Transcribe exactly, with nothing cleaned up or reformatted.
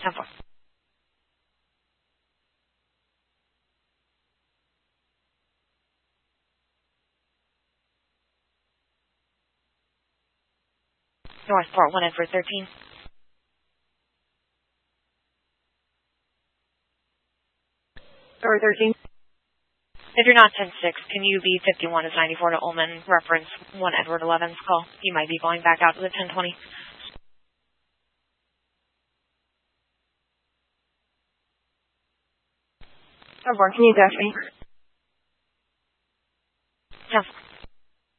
ten four. Northport one Edward thirteen. Edward thirteen. If you're not ten six, can you be fifty-one is ninety-four to Ullman, reference one Edward eleven's call? You might be going back out to the ten twenty. Edward, can you dash me?